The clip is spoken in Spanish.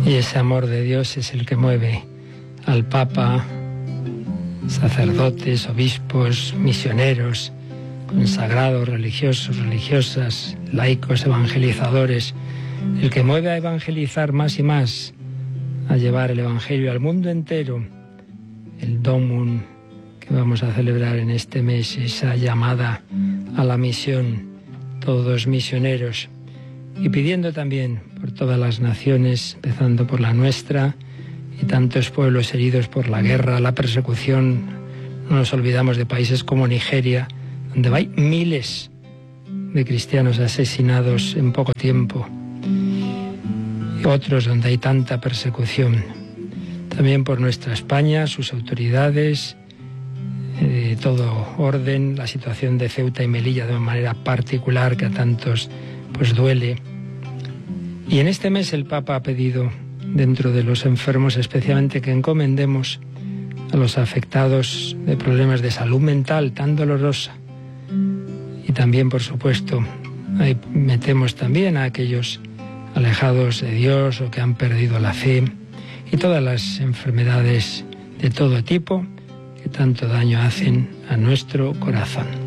Y ese amor de Dios es el que mueve al Papa, sacerdotes, obispos, misioneros, consagrados, religiosos, religiosas, laicos, evangelizadores, el que mueve a evangelizar más y más, a llevar el Evangelio al mundo entero. El Domum que vamos a celebrar en este mes, esa llamada a la misión, todos misioneros, y pidiendo también por todas las naciones, empezando por la nuestra, y tantos pueblos heridos por la guerra, la persecución. No nos olvidamos de países como Nigeria, donde hay miles de cristianos asesinados en poco tiempo, y otros donde hay tanta persecución. También por nuestra España, sus autoridades, de todo orden, la situación de Ceuta y Melilla de una manera particular que a tantos pues duele. Y en este mes el Papa ha pedido, dentro de los enfermos especialmente, que encomendemos a los afectados de problemas de salud mental tan dolorosa. Y también, por supuesto, ahí metemos también a aquellos alejados de Dios o que han perdido la fe, y todas las enfermedades de todo tipo que tanto daño hacen a nuestro corazón.